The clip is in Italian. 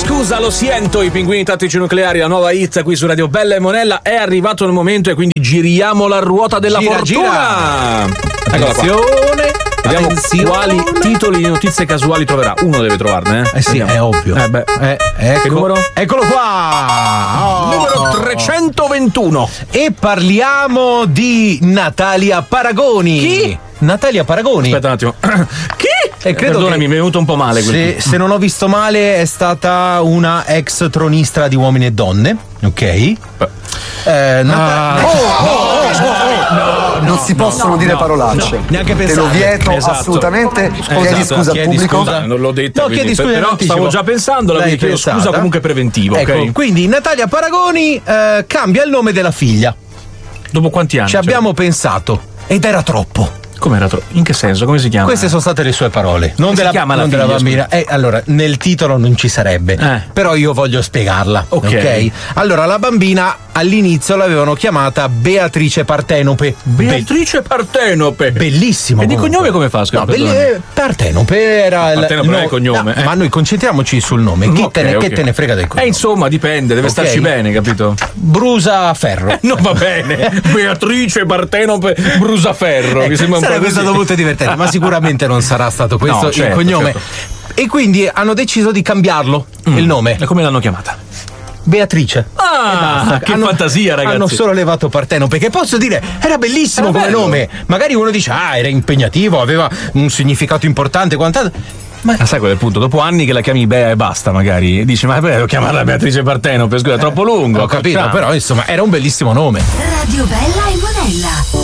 Scusa, lo siento, i pinguini tattici nucleari, la nuova hit qui su Radio Bella e Monella. È arrivato il momento e quindi giriamo la ruota della fortuna. Attenzione. Vediamo quali titoli di notizie casuali troverà. Uno deve trovarne, eh sì, è ovvio. Che numero? Eccolo qua. Numero 321. E parliamo di Natalia Paragoni. Chi? Natalia Paragoni. Aspetta un attimo. Chi? Credo Perdonami, mi è venuto un po' male quel se non ho visto male, è stata una ex tronista di Uomini e Donne, ok? Non si possono dire parolacce. Neanche pensare. Te lo vieto Esatto. assolutamente. Chiedi scusa al pubblico. Scusa, non l'ho detta. No, chiedi scusa, però anticipo. stavo già pensando, L'hai quindi chiedo pensata? scusa comunque preventivo, Ecco, ok? quindi Natalia Paragoni cambia il nome della figlia. Dopo quanti anni? Ci abbiamo pensato ed era troppo. Come era in che senso? Come si chiama? Queste sono state le sue parole. Non si chiama la non della figlia, bambina. Allora, nel titolo non ci sarebbe. Però io voglio spiegarla. Ok. Allora, la bambina all'inizio l'avevano chiamata Beatrice Partenope. Beatrice Partenope. Bellissimo. E di cognome come fa? No, Partenope era il Partenope non è il cognome. Ma noi concentriamoci sul nome. Che te ne frega del cognome? Insomma, dipende, deve starci bene, capito? Brusaferro. Non va bene. Beatrice Partenope Brusaferro. Mi sembra un po' sarebbe stato molto divertente, ma sicuramente non sarà stato questo il cognome. Certo. E quindi hanno deciso di cambiarlo, il nome. E come l'hanno chiamata? Beatrice. Che fantasia, ragazzi. Hanno solo levato Partenope, che posso dire, era bellissimo come nome. Magari uno dice, era impegnativo, aveva un significato importante, quant'altro. Ma sai qual è il punto? Dopo anni che la chiami Bea e basta, magari dici, ma devo chiamarla Beatrice Partenope, scusa, è troppo lungo. Ho capito, però insomma era un bellissimo nome. Radio Bella e Monella.